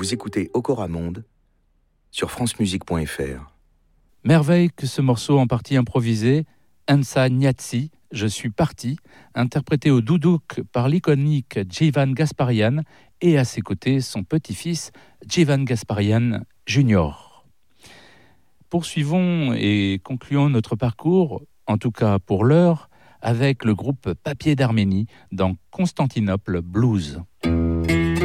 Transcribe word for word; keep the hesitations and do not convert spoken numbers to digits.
Vous écoutez Okora Monde sur francemusique point f r. Merveille que ce morceau en partie improvisé, Ensa Gnazzi, Je suis parti, interprété au doudouk par l'iconique Djivan Gasparian et à ses côtés son petit-fils Djivan Gasparian Junior. Poursuivons et concluons notre parcours, en tout cas pour l'heure, avec le groupe Papier d'Arménie dans Constantinople Blues.